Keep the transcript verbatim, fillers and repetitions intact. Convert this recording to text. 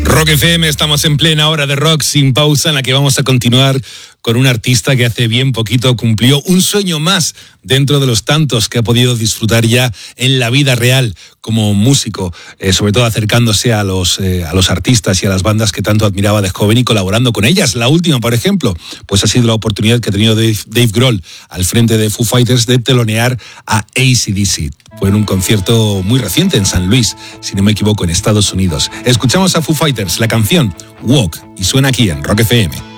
Rock F M, estamos en plena hora de rock sin pausa, en la que vamos a continuar con un artista que hace bien poquito cumplió un sueño más dentro de los tantos que ha podido disfrutar ya en la vida real como músico, eh, sobre todo acercándose a los, eh, a los artistas y a las bandas que tanto admiraba de joven y colaborando con ellas. La última, por ejemplo, pues ha sido la oportunidad que ha tenido Dave, Dave Grohl al frente de Foo Fighters de telonear a A C D C. Fue en un concierto muy reciente en San Luis, si no me equivoco, en Estados Unidos. Escuchamos a Foo Fighters, la canción Walk, y suena aquí en Rock F M.